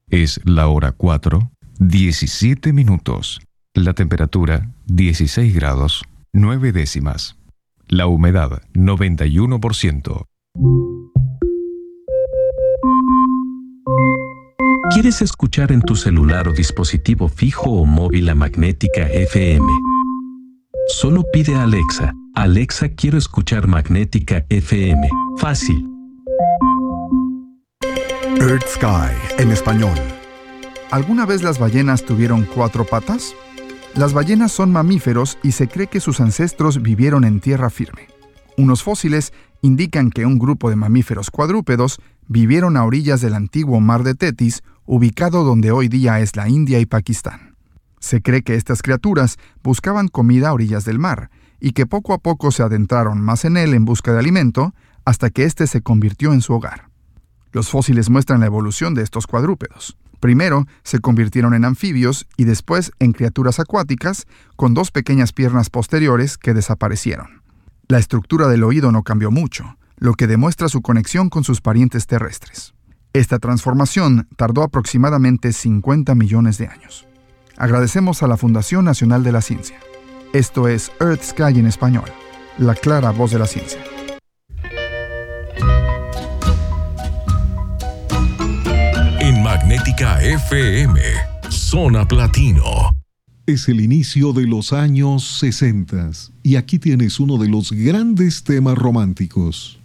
Es la hora 4, 17 minutos. La temperatura 16 grados, 9 décimas. La humedad 91%. ¿Quieres escuchar en tu celular o dispositivo fijo o móvil a Magnética FM? Solo pide a Alexa: Alexa, quiero escuchar Magnética FM. Fácil. Earth Sky en español. ¿Alguna vez las ballenas tuvieron 4 patas? Las ballenas son mamíferos y se cree que sus ancestros vivieron en tierra firme. Unos fósiles indican que un grupo de mamíferos cuadrúpedos vivieron a orillas del antiguo mar de Tetis, ubicado donde hoy día es la India y Pakistán. Se cree que estas criaturas buscaban comida a orillas del mar y que poco a poco se adentraron más en él en busca de alimento hasta que éste se convirtió en su hogar. Los fósiles muestran la evolución de estos cuadrúpedos. Primero se convirtieron en anfibios y después en criaturas acuáticas con 2 pequeñas piernas posteriores que desaparecieron. La estructura del oído no cambió mucho, lo que demuestra su conexión con sus parientes terrestres. Esta transformación tardó aproximadamente 50 millones de años. Agradecemos a la Fundación Nacional de la Ciencia. Esto es Earth Sky en español, la clara voz de la ciencia. En Magnética FM, Zona Platino. Es el inicio de los años 60 y aquí tienes uno de los grandes temas románticos.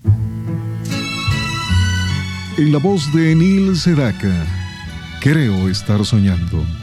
En la voz de Neil Sedaka, Creo estar soñando.